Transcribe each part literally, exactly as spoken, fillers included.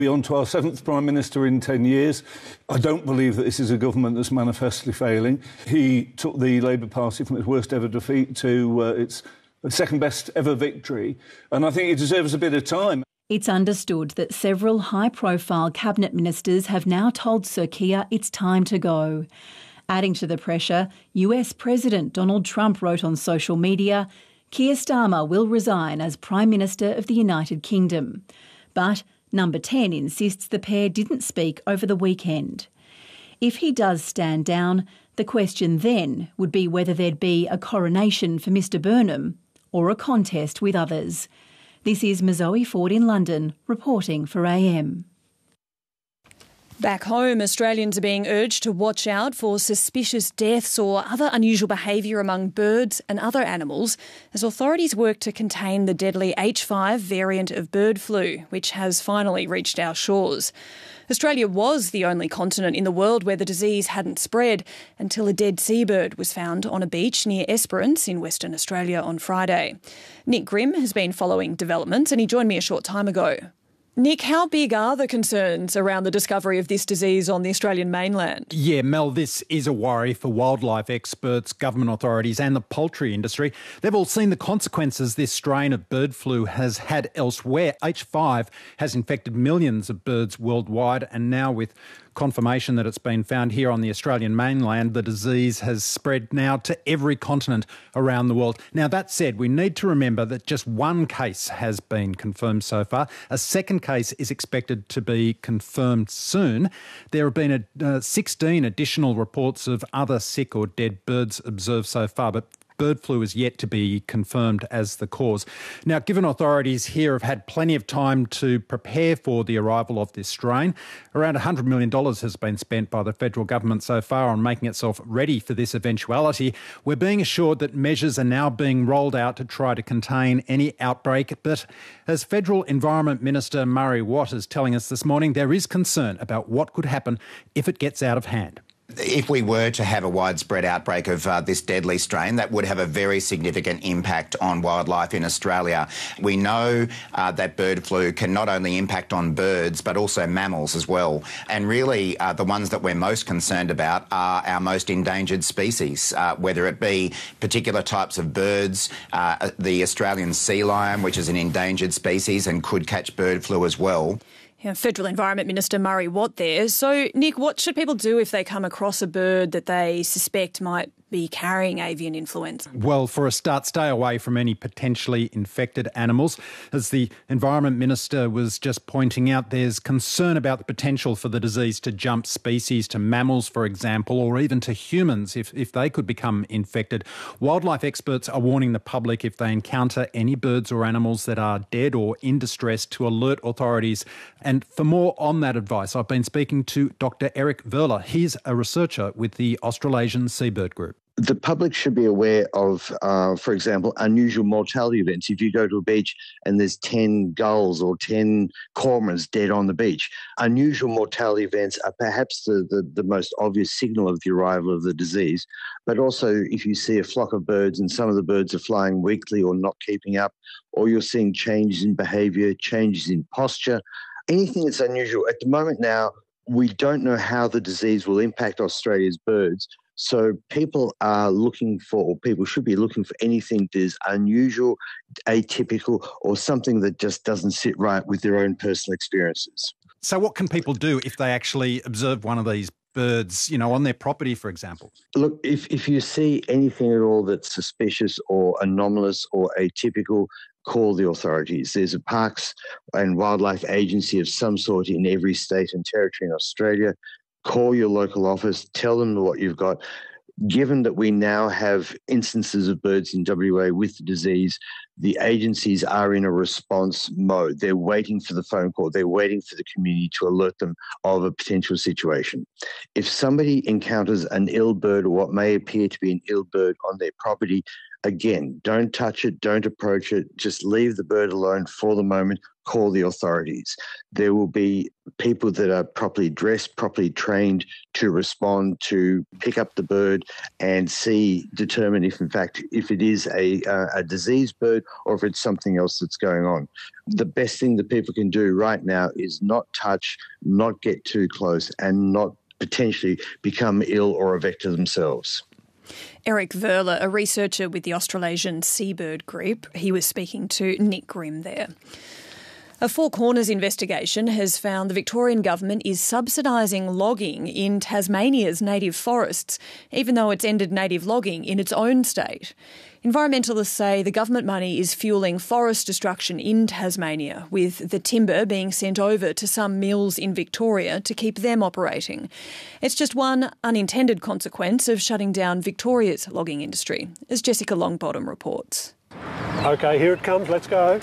Be on to our seventh Prime Minister in ten years. I don't believe that this is a government that's manifestly failing. He took the Labour Party from its worst ever defeat to uh, its second best ever victory, and I think it deserves a bit of time. It's understood that several high-profile cabinet ministers have now told Sir Keir it's time to go. Adding to the pressure, U S President Donald Trump wrote on social media, Keir Starmer will resign as Prime Minister of the United Kingdom. But Number ten insists the pair didn't speak over the weekend. If he does stand down, the question then would be whether there'd be a coronation for Mr Burnham or a contest with others. This is Mazoe Ford in London, reporting for A M. Back home, Australians are being urged to watch out for suspicious deaths or other unusual behaviour among birds and other animals as authorities work to contain the deadly H five variant of bird flu, which has finally reached our shores. Australia was the only continent in the world where the disease hadn't spread until a dead seabird was found on a beach near Esperance in Western Australia on Friday. Nick Grimm has been following developments and he joined me a short time ago. Nick, how big are the concerns around the discovery of this disease on the Australian mainland? Yeah, Mel, this is a worry for wildlife experts, government authorities and the poultry industry. They've all seen the consequences this strain of bird flu has had elsewhere. H five has infected millions of birds worldwide, and now with confirmation that it's been found here on the Australian mainland, the disease has spread now to every continent around the world. Now, that said, we need to remember that just one case has been confirmed so far. A second case is expected to be confirmed soon. There have been a, uh, sixteen additional reports of other sick or dead birds observed so far, but bird flu is yet to be confirmed as the cause. Now, given authorities here have had plenty of time to prepare for the arrival of this strain, around one hundred million dollars has been spent by the federal government so far on making itself ready for this eventuality. We're being assured that measures are now being rolled out to try to contain any outbreak. But as Federal Environment Minister Murray Watt is telling us this morning, there is concern about what could happen if it gets out of hand. If we were to have a widespread outbreak of uh, this deadly strain, that would have a very significant impact on wildlife in Australia. We know uh, that bird flu can not only impact on birds but also mammals as well. And really uh, the ones that we're most concerned about are our most endangered species, uh, whether it be particular types of birds, uh, the Australian sea lion, which is an endangered species and could catch bird flu as well. Yeah, Federal Environment Minister Murray Watt there. So, Nick, what should people do if they come across a bird that they suspect might be carrying avian influenza? Well, for a start, stay away from any potentially infected animals. As the Environment Minister was just pointing out, there's concern about the potential for the disease to jump species to mammals, for example, or even to humans if, if they could become infected. Wildlife experts are warning the public if they encounter any birds or animals that are dead or in distress to alert authorities. And for more on that advice, I've been speaking to Doctor Eric Verler. He's a researcher with the Australasian Seabird Group. The public should be aware of, uh, for example, unusual mortality events. If you go to a beach and there's ten gulls or ten cormorants dead on the beach, unusual mortality events are perhaps the, the, the most obvious signal of the arrival of the disease. But also if you see a flock of birds and some of the birds are flying weakly or not keeping up, or you're seeing changes in behaviour, changes in posture, anything that's unusual. At the moment now, we don't know how the disease will impact Australia's birds. So people are looking for, or people should be looking for anything that is unusual, atypical, or something that just doesn't sit right with their own personal experiences. So what can people do if they actually observe one of these birds, you know, on their property, for example? Look, if, if you see anything at all that's suspicious or anomalous or atypical, call the authorities. There's a Parks and Wildlife Agency of some sort in every state and territory in Australia. Call your local office, tell them what you've got. Given that we now have instances of birds in W A with the disease, the agencies are in a response mode. They're waiting for the phone call. They're waiting for the community to alert them of a potential situation. If somebody encounters an ill bird or what may appear to be an ill bird on their property, Again, don't touch it, don't approach it, just leave the bird alone for the moment, call the authorities. There will be people that are properly dressed, properly trained to respond, to pick up the bird and see, determine if in fact, if it is a, uh, a diseased bird or if it's something else that's going on. The best thing that people can do right now is not touch, not get too close and not potentially become ill or a vector themselves. Eric Verler, a researcher with the Australasian Seabird Group, he was speaking to Nick Grimm there. A Four Corners investigation has found the Victorian government is subsidising logging in Tasmania's native forests, even though it's ended native logging in its own state. Environmentalists say the government money is fuelling forest destruction in Tasmania, with the timber being sent over to some mills in Victoria to keep them operating. It's just one unintended consequence of shutting down Victoria's logging industry, as Jessica Longbottom reports. OK, here it comes, let's go.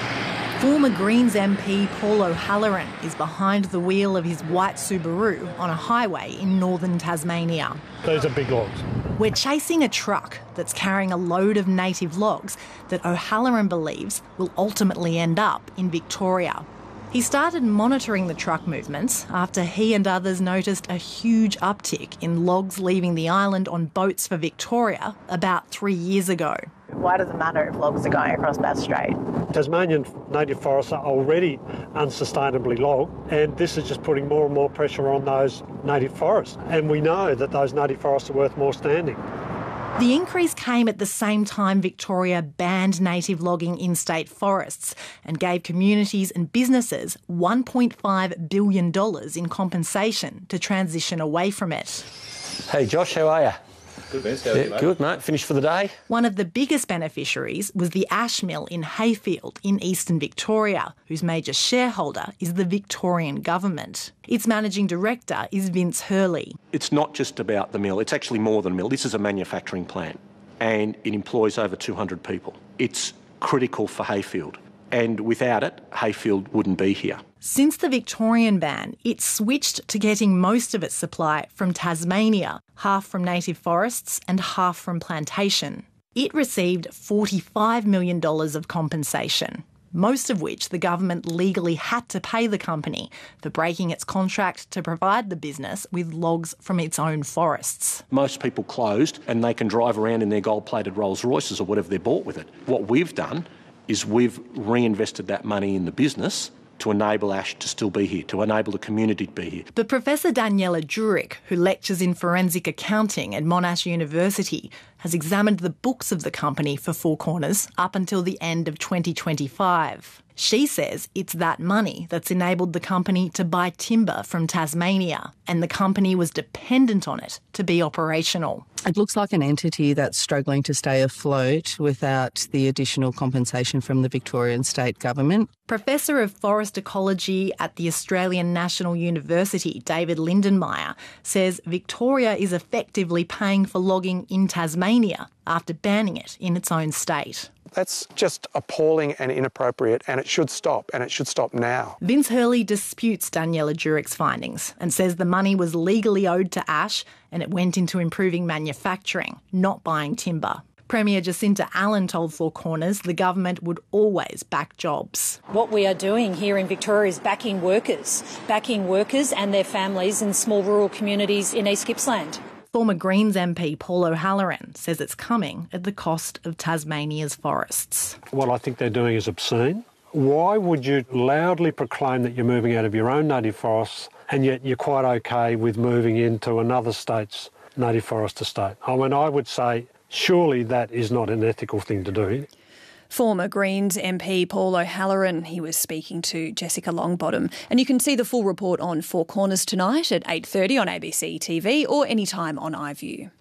Former Greens M P Paul O'Halloran is behind the wheel of his white Subaru on a highway in northern Tasmania. Those are big logs. We're chasing a truck that's carrying a load of native logs that O'Halloran believes will ultimately end up in Victoria. He started monitoring the truck movements after he and others noticed a huge uptick in logs leaving the island on boats for Victoria about three years ago. Why does it matter if logs are going across Bass Strait? Tasmanian native forests are already unsustainably logged, and this is just putting more and more pressure on those native forests. And we know that those native forests are worth more standing. The increase came at the same time Victoria banned native logging in state forests and gave communities and businesses one point five billion dollars in compensation to transition away from it. Hey Josh, how are you? Good, Vince. How are you, mate? Good, mate. Finished for the day? One of the biggest beneficiaries was the ash mill in Hayfield in eastern Victoria, whose major shareholder is the Victorian government. Its managing director is Vince Hurley. It's not just about the mill. It's actually more than a mill. This is a manufacturing plant and it employs over two hundred people. It's critical for Hayfield. And without it, Hayfield wouldn't be here. Since the Victorian ban, it switched to getting most of its supply from Tasmania, half from native forests and half from plantation. It received forty-five million dollars of compensation, most of which the government legally had to pay the company for breaking its contract to provide the business with logs from its own forests. Most people closed and they can drive around in their gold-plated Rolls Royces or whatever they bought with it. What we've done is we've reinvested that money in the business to enable Ash to still be here, to enable the community to be here. But Professor Daniela Jurek, who lectures in forensic accounting at Monash University, has examined the books of the company for Four Corners up until the end of twenty twenty-five. She says it's that money that's enabled the company to buy timber from Tasmania, and the company was dependent on it to be operational. It looks like an entity that's struggling to stay afloat without the additional compensation from the Victorian state government. Professor of Forest Ecology at the Australian National University, David Lindenmayer, says Victoria is effectively paying for logging in Tasmania after banning it in its own state. That's just appalling and inappropriate, and it should stop, and it should stop now. Vince Hurley disputes Daniela Jurek's findings and says the money was legally owed to Ash and it went into improving manufacturing, not buying timber. Premier Jacinta Allen told Four Corners the government would always back jobs. What we are doing here in Victoria is backing workers, backing workers and their families in small rural communities in East Gippsland. Former Greens M P Paul O'Halloran says it's coming at the cost of Tasmania's forests. What I think they're doing is obscene. Why would you loudly proclaim that you're moving out of your own native forests and yet you're quite okay with moving into another state's native forest estate? I mean, I would say surely that is not an ethical thing to do. Former Greens M P Paul O'Halloran, he was speaking to Jessica Longbottom. And you can see the full report on Four Corners tonight at eight thirty on A B C T V or anytime on iView.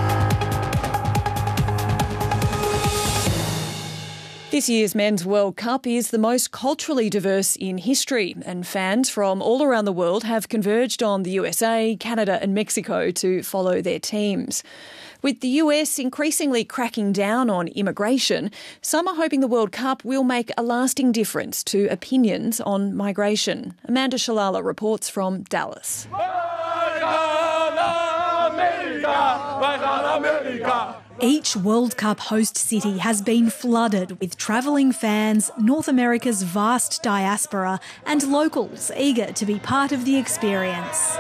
This year's Men's World Cup is the most culturally diverse in history, and fans from all around the world have converged on the U S A, Canada and Mexico to follow their teams. With the U S increasingly cracking down on immigration, some are hoping the World Cup will make a lasting difference to opinions on migration. Amanda Shalala reports from Dallas. Each World Cup host city has been flooded with travelling fans, North America's vast diaspora, and locals eager to be part of the experience.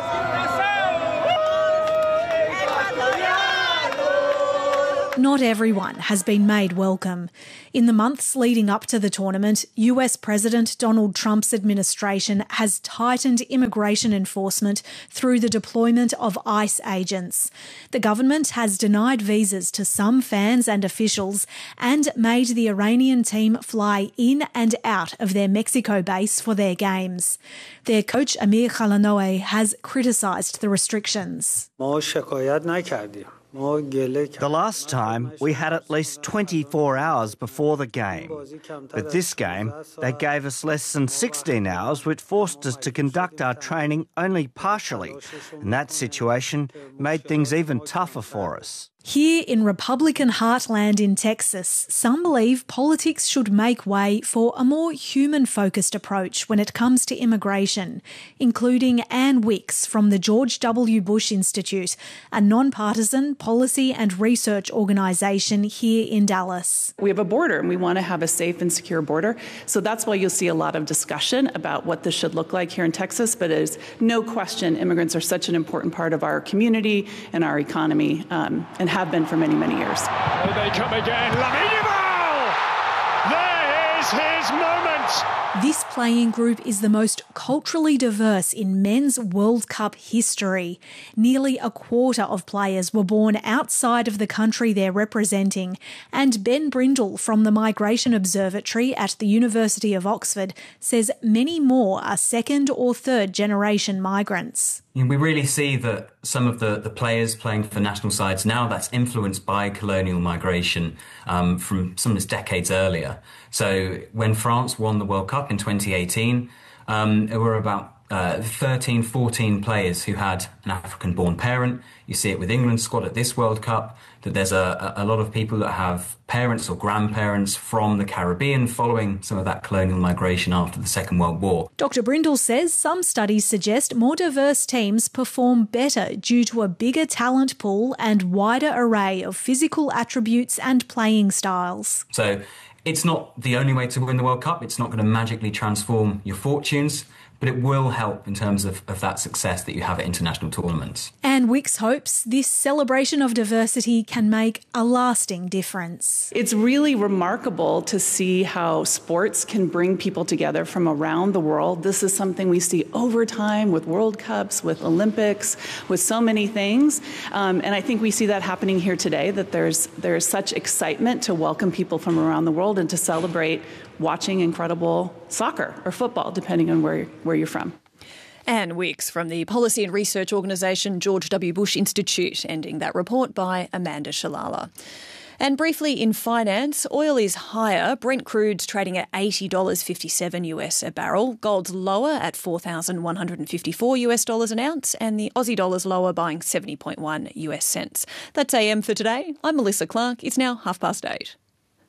Not everyone has been made welcome. In the months leading up to the tournament, U S President Donald Trump's administration has tightened immigration enforcement through the deployment of ICE agents. The government has denied visas to some fans and officials and made the Iranian team fly in and out of their Mexico base for their games. Their coach Amir Khalanoeh has criticised the restrictions. The last time we had at least twenty-four hours before the game, but this game they gave us less than sixteen hours, which forced us to conduct our training only partially, and that situation made things even tougher for us. Here in Republican heartland in Texas, some believe politics should make way for a more human-focused approach when it comes to immigration, including Ann Wicks from the George W. Bush Institute, a non-partisan policy and research organisation here in Dallas. We have a border and we want to have a safe and secure border, so that's why you'll see a lot of discussion about what this should look like here in Texas, but there's no question immigrants are such an important part of our community and our economy, um, and have been for many, many years. Oh, they come again. Lamine Yamal! There is his moment. This playing group is the most culturally diverse in men's World Cup history. Nearly a quarter of players were born outside of the country they're representing, and Ben Brindle from the Migration Observatory at the University of Oxford says many more are second or third generation migrants. We really see that some of the, the players playing for national sides now, that's influenced by colonial migration um, from some of the decades earlier. So when France won the World Cup in twenty eighteen, um, there were about uh, thirteen, fourteen players who had an African-born parent. You see it with England's squad at this World Cup, that there's a, a lot of people that have parents or grandparents from the Caribbean following some of that colonial migration after the Second World War. Doctor Brindle says some studies suggest more diverse teams perform better due to a bigger talent pool and wider array of physical attributes and playing styles. So it's not the only way to win the World Cup. It's not going to magically transform your fortunes, but it will help in terms of, of that success that you have at international tournaments. Ann Wicks hopes this celebration of diversity can make a lasting difference. It's really remarkable to see how sports can bring people together from around the world. This is something we see over time with World Cups, with Olympics, with so many things. Um, and I think we see that happening here today, that there's there's such excitement to welcome people from around the world and to celebrate watching incredible soccer or football, depending on where, where you're from. Ann Wicks from the policy and research organisation George W. Bush Institute, ending that report by Amanda Shalala. And briefly in finance, oil is higher. Brent crude's trading at eighty dollars fifty-seven US a barrel. Gold's lower at four thousand one hundred fifty-four US dollars an ounce, and the Aussie dollar's lower, buying seventy point one US cents. That's A M for today. I'm Melissa Clark. It's now half past eight.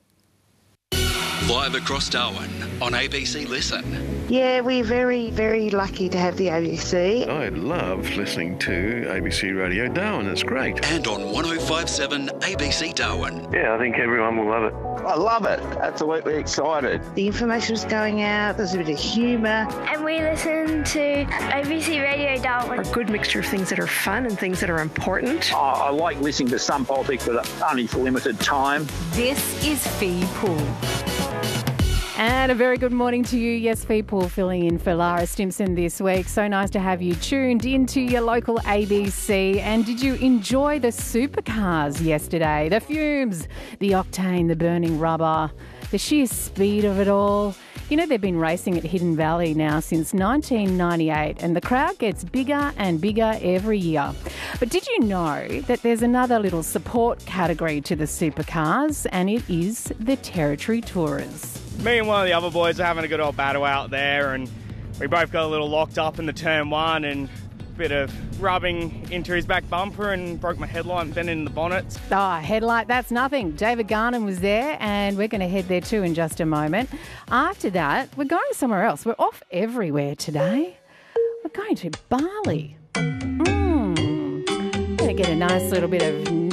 Live across Darwin on A B C Listen. Yeah, we're very, very lucky to have the A B C. I love listening to A B C Radio Darwin. It's great. And on one oh five point seven A B C Darwin. Yeah, I think everyone will love it. I love it. Absolutely excited. The information's going out. There's a bit of humour. And we listen to A B C Radio Darwin. A good mixture of things that are fun and things that are important. Oh, I like listening to some politics, but only for limited time. This is Fee Pool. And a very good morning to you. Yes, people filling in for Lara Stimson this week. So nice to have you tuned into your local A B C. And did you enjoy the supercars yesterday? The fumes, the octane, the burning rubber, the sheer speed of it all. You know, they've been racing at Hidden Valley now since nineteen ninety-eight, and the crowd gets bigger and bigger every year. But did you know that there's another little support category to the supercars, and it is the Territory Tourers? Me and one of the other boys are having a good old battle out there, and we both got a little locked up in the turn one and a bit of rubbing into his back bumper and broke my headlight and bent in the bonnet. Oh, headlight, that's nothing. David Garnham was there, and we're going to head there too in just a moment. After that, we're going somewhere else. We're off everywhere today. We're going to Bali. Mm. Going to get a nice little bit of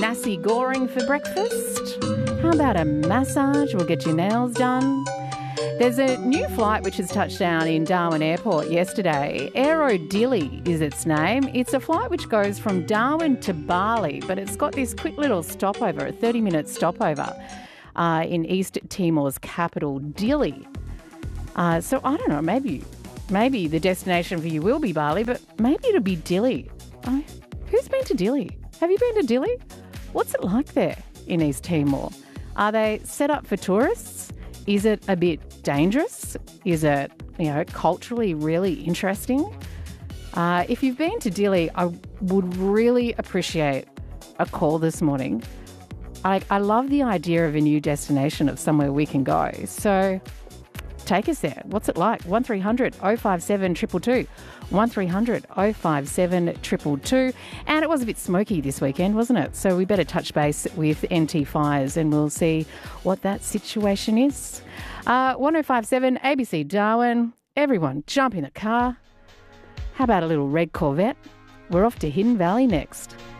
nasi goreng for breakfast? How about a massage? We'll get your nails done. There's a new flight which has touched down in Darwin Airport yesterday. Aerodilly is its name. It's a flight which goes from Darwin to Bali, but it's got this quick little stopover, a thirty-minute stopover uh, in East Timor's capital, Dili. Uh, so I don't know, maybe maybe the destination for you will be Bali, but maybe it'll be Dili. Oh, who's been to Dili? Have you been to Dili? What's it like there in East Timor? Are they set up for tourists? Is it a bit dangerous? Is it, you know, culturally really interesting? Uh, if you've been to Dili, I would really appreciate a call this morning. I, I love the idea of a new destination, of somewhere we can go. So take us there. What's it like? one three hundred oh five seven two two two. one three hundred oh five seven two two two. And it was a bit smoky this weekend, wasn't it? So we better touch base with N T Fires and we'll see what that situation is. Uh, one oh five seven A B C Darwin. Everyone jump in the car. How about a little red Corvette? We're off to Hidden Valley next.